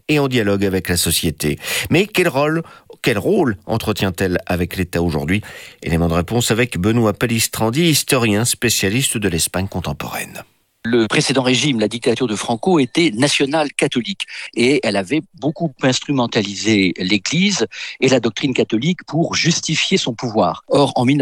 et en dialogue avec la société. Mais quel rôle entretient-elle avec l'État aujourd'hui? Élément de réponse avec Benoît Palistrandi, historien spécialiste de l'Espagne contemporaine. Le précédent régime, la dictature de Franco, était national-catholique et elle avait beaucoup instrumentalisé l'Église et la doctrine catholique pour justifier son pouvoir. Or, en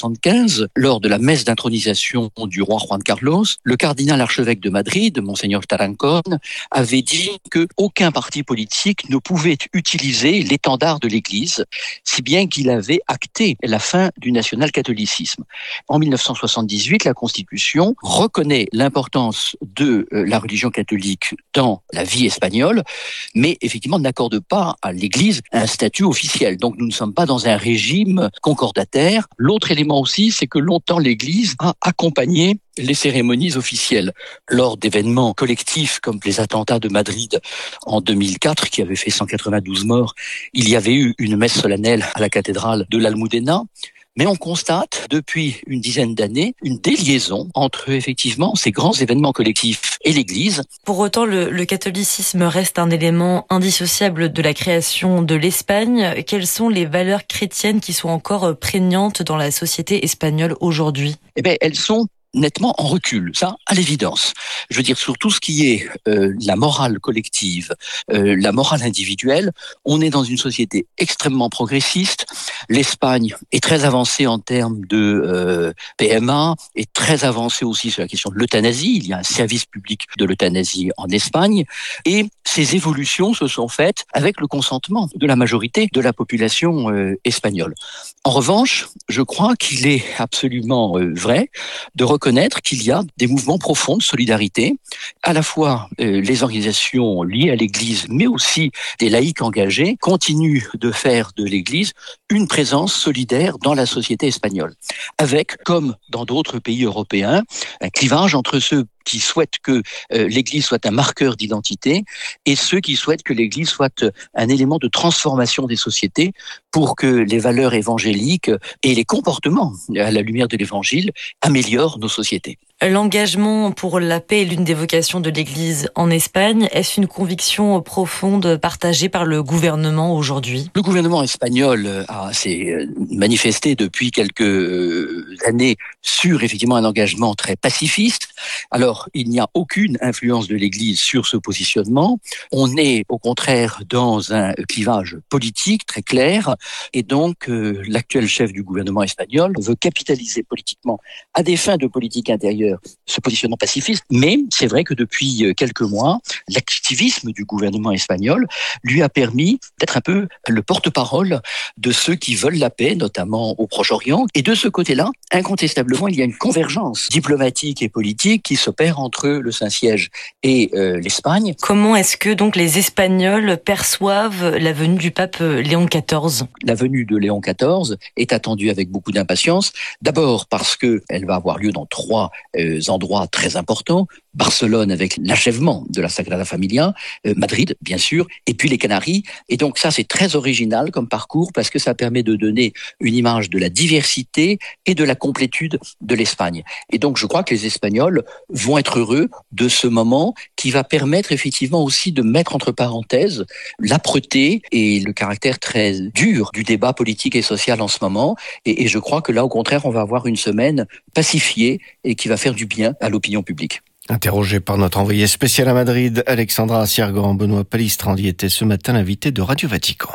1975, lors de la messe d'intronisation du roi Juan Carlos, le cardinal archevêque de Madrid, Monseigneur Tarancón, avait dit qu'aucun parti politique ne pouvait utiliser l'étendard de l'Église, si bien qu'il avait acté la fin du national-catholicisme. En 1978, la Constitution reconnaît l'importance de la religion catholique dans la vie espagnole, mais effectivement n'accorde pas à l'Église un statut officiel. Donc nous ne sommes pas dans un régime concordataire. L'autre élément aussi, c'est que longtemps l'Église a accompagné les cérémonies officielles. Lors d'événements collectifs comme les attentats de Madrid en 2004, qui avaient fait 192 morts, il y avait eu une messe solennelle à la cathédrale de l'Almudena. Mais on constate depuis une dizaine d'années une déliaison entre effectivement ces grands événements collectifs et l'Église. Pour autant, le catholicisme reste un élément indissociable de la création de l'Espagne. Quelles sont les valeurs chrétiennes qui sont encore prégnantes dans la société espagnole aujourd'hui? Elles sont nettement en recul, ça, à l'évidence. Je veux dire, sur tout ce qui est la morale collective, la morale individuelle, on est dans une société extrêmement progressiste. L'Espagne est très avancée en termes de PMA, est très avancée aussi sur la question de l'euthanasie. Il y a un service public de l'euthanasie en Espagne. Et ces évolutions se sont faites avec le consentement de la majorité de la population espagnole. En revanche, je crois qu'il est absolument vrai de reconnaître qu'il y a des mouvements profonds de solidarité, à la fois les organisations liées à l'Église, mais aussi des laïcs engagés, continuent de faire de l'Église une présence solidaire dans la société espagnole, avec, comme dans d'autres pays européens, un clivage entre ceux qui souhaitent que l'Église soit un marqueur d'identité et ceux qui souhaitent que l'Église soit un élément de transformation des sociétés pour que les valeurs évangéliques et les comportements à la lumière de l'Évangile améliorent nos sociétés. L'engagement pour la paix est l'une des vocations de l'Église en Espagne. Est-ce une conviction profonde partagée par le gouvernement aujourd'hui? Le gouvernement espagnol s'est manifesté depuis quelques années sur effectivement un engagement très pacifiste. Alors, il n'y a aucune influence de l'Église sur ce positionnement. On est au contraire dans un clivage politique très clair et donc l'actuel chef du gouvernement espagnol veut capitaliser politiquement à des fins de politique intérieure ce positionnement pacifiste, mais c'est vrai que depuis quelques mois, l'activisme du gouvernement espagnol lui a permis d'être un peu le porte-parole de ceux qui veulent la paix, notamment au Proche-Orient. Et de ce côté-là, incontestablement, il y a une convergence diplomatique et politique qui s'opère entre le Saint-Siège et l'Espagne. Comment est-ce que donc les Espagnols perçoivent la venue du pape Léon XIV? La venue de Léon XIV est attendue avec beaucoup d'impatience. D'abord parce qu'elle va avoir lieu dans 3 endroits très importants. Barcelone avec l'achèvement de la Sagrada Familia, Madrid bien sûr, et puis les Canaries. Et donc ça c'est très original comme parcours parce que ça permet de donner une image de la diversité et de la complétude de l'Espagne. Et donc je crois que les Espagnols vont être heureux de ce moment qui va permettre effectivement aussi de mettre entre parenthèses l'âpreté et le caractère très dur du débat politique et social en ce moment. Et je crois que là au contraire on va avoir une semaine pacifiée et qui va faire du bien à l'opinion publique. Interrogé par notre envoyé spécial à Madrid, Alexandra Assirgan, Benoît Palistrandi était ce matin l'invité de Radio Vatican.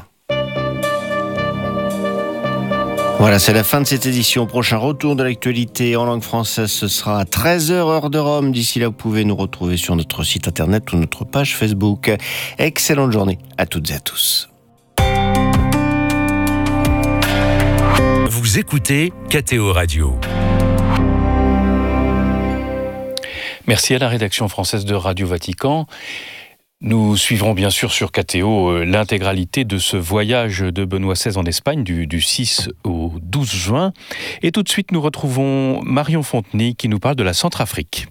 Voilà, c'est la fin de cette édition. Prochain retour de l'actualité en langue française, ce sera à 13h heure de Rome. D'ici là, vous pouvez nous retrouver sur notre site internet ou notre page Facebook. Excellente journée à toutes et à tous. Vous écoutez KTO Radio. Merci à la rédaction française de Radio Vatican. Nous suivrons bien sûr sur KTO l'intégralité de ce voyage de Benoît XVI en Espagne du 6 au 12 juin. Et tout de suite, nous retrouvons Marion Fontenay qui nous parle de la Centrafrique.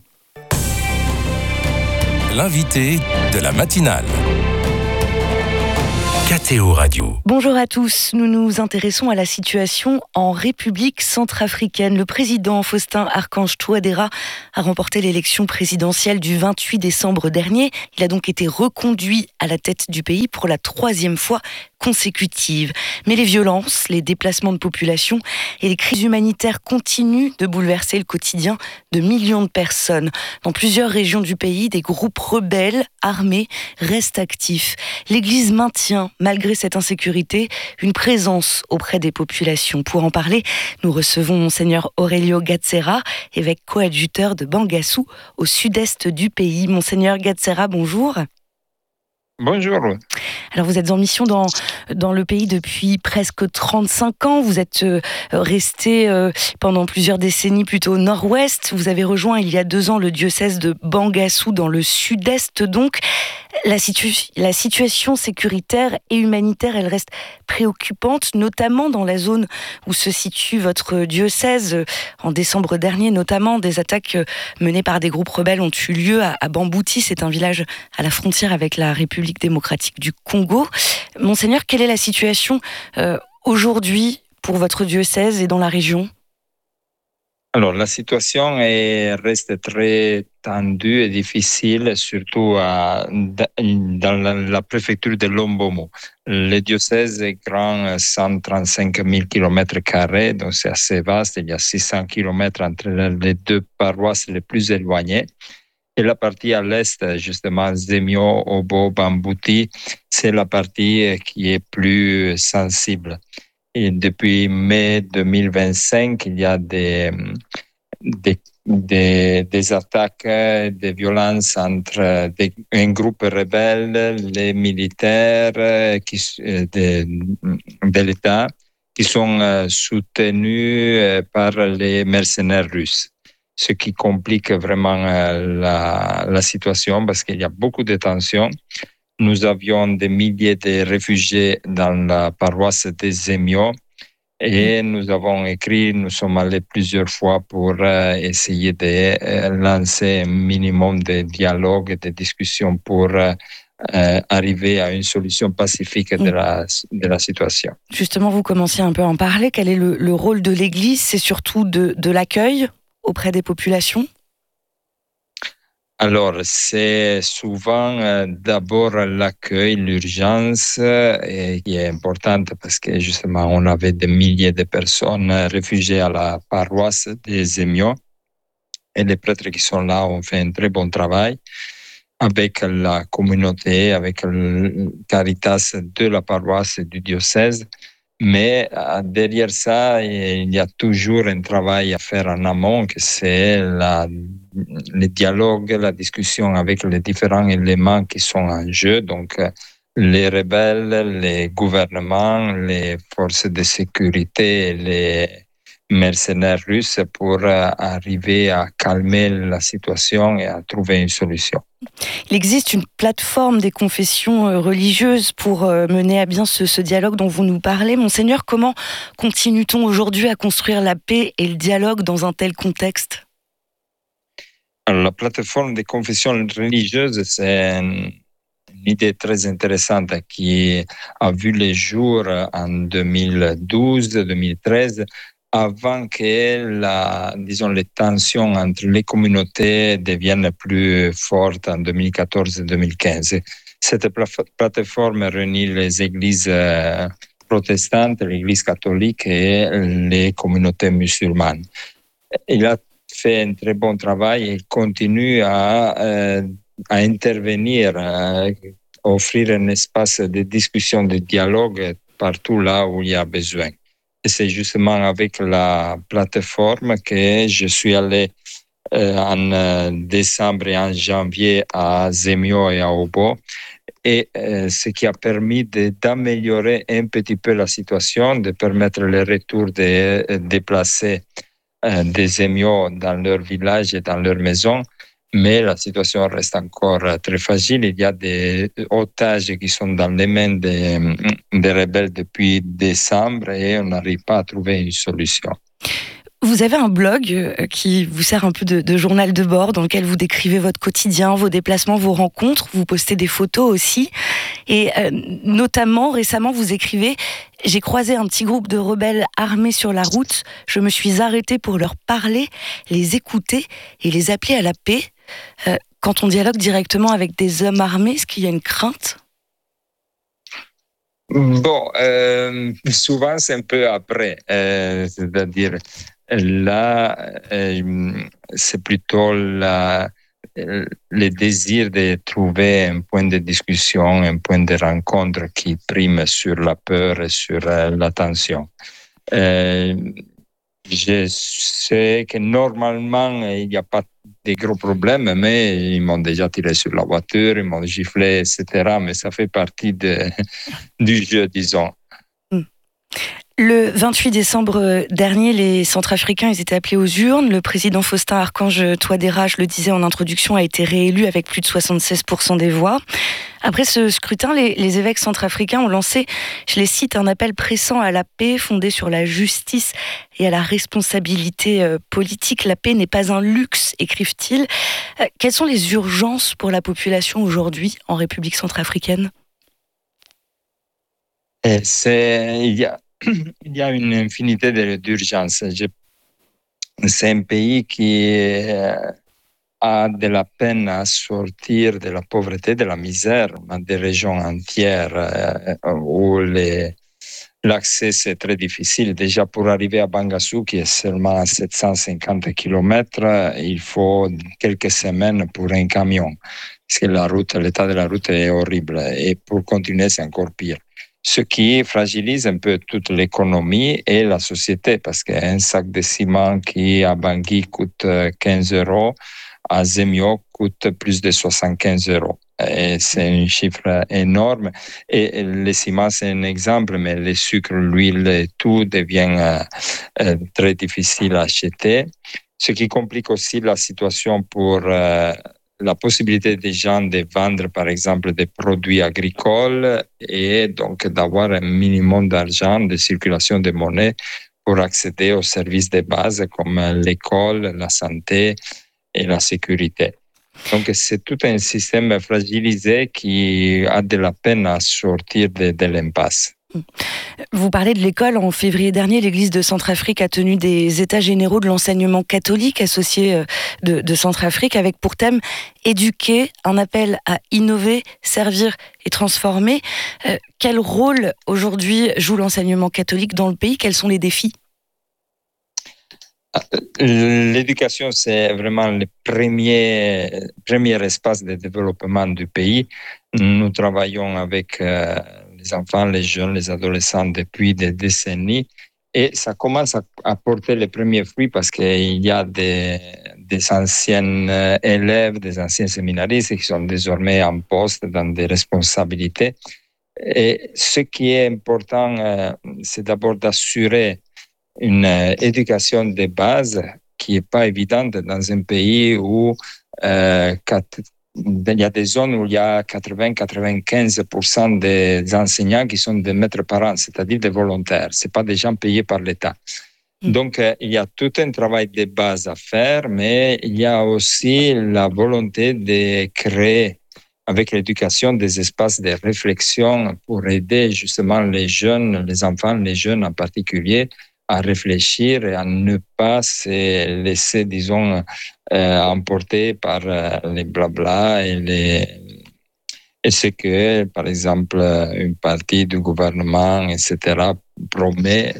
L'invité de la matinale. KTO Radio. Bonjour à tous, nous nous intéressons à la situation en République centrafricaine. Le président Faustin Archange Touadéra a remporté l'élection présidentielle du 28 décembre dernier. Il a donc été reconduit à la tête du pays pour la 3e fois consécutive. Mais les violences, les déplacements de population et les crises humanitaires continuent de bouleverser le quotidien de millions de personnes. Dans plusieurs régions du pays, des groupes rebelles armés restent actifs. L'Église maintient, malgré cette insécurité, une présence auprès des populations. Pour en parler, nous recevons Monseigneur Aurelio Gazzera, évêque coadjuteur de Bangassou, au sud-est du pays. Monseigneur Gazzera, bonjour. Bonjour. Alors vous êtes en mission dans le pays depuis presque 35 ans. Vous êtes resté pendant plusieurs décennies plutôt au nord-ouest. Vous avez rejoint il y a 2 ans le diocèse de Bangassou dans le sud-est. Donc la situation sécuritaire et humanitaire, elle reste préoccupante, notamment dans la zone où se situe votre diocèse. En décembre dernier, notamment, des attaques menées par des groupes rebelles ont eu lieu à Bambouti. C'est un village à la frontière avec la République démocratique du Congo. Monseigneur, quelle est la situation aujourd'hui pour votre diocèse et dans la région ? Alors, la situation reste très tendue et difficile, surtout dans la préfecture de Lombomo. Le diocèse est grand, 135 000 km², donc c'est assez vaste. Il y a 600 km entre les 2 paroisses les plus éloignées. Et la partie à l'est, justement, Zemio, Obo, Bambouti, c'est la partie qui est plus sensible. Et depuis mai 2025, il y a des attaques, des violences entre un groupe rebelle, les militaires de l'État, qui sont soutenus par les mercenaires russes. Ce qui complique vraiment la situation parce qu'il y a beaucoup de tensions. Nous avions des milliers de réfugiés dans la paroisse de Zemio et nous sommes allés plusieurs fois pour essayer de lancer un minimum de dialogue et de discussion pour arriver à une solution pacifique de la situation. Justement, vous commenciez un peu à en parler. Quel est le rôle de l'Église ? C'est surtout de l'accueil auprès des populations ? Alors, c'est souvent d'abord l'accueil, l'urgence qui est importante parce que justement, on avait des milliers de personnes réfugiées à la paroisse de Zemio et les prêtres qui sont là ont fait un très bon travail avec la communauté, avec le Caritas de la paroisse et du diocèse. Mais derrière ça, il y a toujours un travail à faire en amont, que c'est le dialogue, la discussion avec les différents éléments qui sont en jeu, donc les rebelles, les gouvernements, les forces de sécurité, les mercenaires russes pour arriver à calmer la situation et à trouver une solution. Il existe une plateforme des confessions religieuses pour mener à bien ce dialogue dont vous nous parlez. Monseigneur, comment continue-t-on aujourd'hui à construire la paix et le dialogue dans un tel contexte ? Alors, la plateforme des confessions religieuses, c'est une idée très intéressante qui a vu le jour en 2012-2013, avant que les tensions entre les communautés deviennent plus fortes en 2014-2015. Cette plateforme réunit les églises protestantes, l'église catholique et les communautés musulmanes. Il a fait un très bon travail et continue à intervenir, à offrir un espace de discussion, de dialogue partout là où il y a besoin. Et c'est justement avec la plateforme que je suis allé en décembre et en janvier à Zemio et à Obo. Et ce qui a permis d'améliorer un petit peu la situation, de permettre le retour des déplacés des Zemio dans leur village et dans leur maison. Mais la situation reste encore très fragile. Il y a des otages qui sont dans les mains des rebelles depuis décembre et on n'arrive pas à trouver une solution. Vous avez un blog qui vous sert un peu de journal de bord dans lequel vous décrivez votre quotidien, vos déplacements, vos rencontres, vous postez des photos aussi. Et notamment, récemment, vous écrivez « J'ai croisé un petit groupe de rebelles armés sur la route. Je me suis arrêté pour leur parler, les écouter et les appeler à la paix. » Quand on dialogue directement avec des hommes armés, est-ce qu'il y a une crainte ? Bon, souvent c'est un peu après, c'est-à-dire là, c'est plutôt le désir de trouver un point de discussion, un point de rencontre qui prime sur la peur et sur la tension. Je sais que normalement, il n'y a pas de gros problèmes, mais ils m'ont déjà tiré sur la voiture, ils m'ont giflé, etc. Mais ça fait partie du jeu, disons. Le 28 décembre dernier, les Centrafricains ils étaient appelés aux urnes. Le président Faustin-Archange Touadéra, je le disais en introduction, a été réélu avec plus de 76% des voix. Après ce scrutin, les évêques centrafricains ont lancé, je les cite, un appel pressant à la paix fondé sur la justice et à la responsabilité politique. La paix n'est pas un luxe, écrivent-ils. Quelles sont les urgences pour la population aujourd'hui en République centrafricaine ? Il y a une infinité d'urgences. C'est un pays qui a de la peine à sortir de la pauvreté, de la misère, dans des régions entières où l'accès c'est très difficile. Déjà pour arriver à Bangassou, qui est seulement à 750 km, il faut quelques semaines pour un camion. Parce que l'état de la route est horrible. Et pour continuer, c'est encore pire. Ce qui fragilise un peu toute l'économie et la société, parce qu'un sac de ciment qui à Bangui coûte 15 €, à Zemio coûte plus de 75 €. Et c'est un chiffre énorme. Et le ciment, c'est un exemple, mais le sucre, l'huile et tout devient très difficile à acheter. Ce qui complique aussi la situation pour la possibilité des gens de vendre, par exemple, des produits agricoles et donc d'avoir un minimum d'argent, de circulation de monnaie pour accéder aux services de base comme l'école, la santé et la sécurité. Donc, c'est tout un système fragilisé qui a de la peine à sortir de l'impasse. Vous parlez de l'école. En février dernier, l'Église de Centrafrique a tenu des états généraux de l'enseignement catholique associé de Centrafrique avec pour thème « Éduquer », un appel à innover, servir et transformer. Quel rôle aujourd'hui joue l'enseignement catholique dans le pays ? Quels sont les défis ? L'éducation, c'est vraiment le premier espace de développement du pays. Nous travaillons avec les enfants, les jeunes, les adolescents depuis des décennies et ça commence à porter les premiers fruits parce qu'il y a des anciens élèves, des anciens séminaristes qui sont désormais en poste dans des responsabilités. Et ce qui est important, c'est d'abord d'assurer une éducation de base qui n'est pas évidente dans un pays où il y a des zones où il y a 80-95% des enseignants qui sont des maîtres parents, c'est-à-dire des volontaires. Ce n'est pas des gens payés par l'État. Donc, il y a tout un travail de base à faire, mais il y a aussi la volonté de créer avec l'éducation des espaces de réflexion pour aider justement les jeunes, les enfants, les jeunes en particulier, à réfléchir et à ne pas se laisser, disons, emporter par les blabla et ce que, par exemple, une partie du gouvernement, etc., promet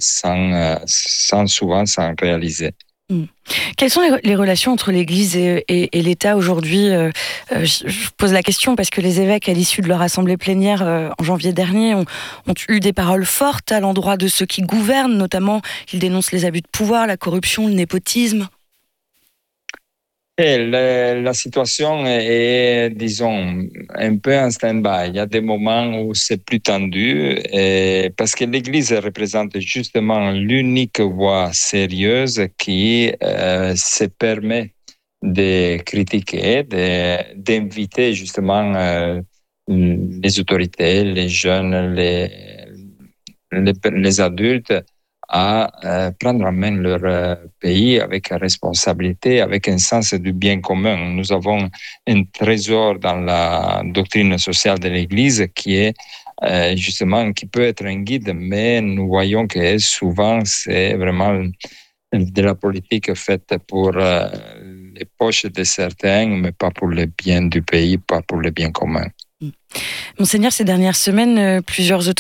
sans réaliser. Quelles sont les relations entre l'Église et l'État aujourd'hui ? Je pose la question parce que les évêques, à l'issue de leur assemblée plénière en janvier dernier, ont eu des paroles fortes à l'endroit de ceux qui gouvernent, notamment ils dénoncent les abus de pouvoir, la corruption, le népotisme. Et la situation est, disons, un peu en stand-by. Il y a des moments où c'est plus tendu parce que l'Église représente justement l'unique voix sérieuse qui se permet de critiquer, d'inviter justement les autorités, les jeunes, les adultes à prendre en main leur pays avec responsabilité, avec un sens du bien commun. Nous avons un trésor dans la doctrine sociale de l'Église qui est justement, qui peut être un guide, mais nous voyons que souvent c'est vraiment de la politique faite pour les poches de certains, mais pas pour le bien du pays, pas pour le bien commun. Monseigneur, ces dernières semaines, plusieurs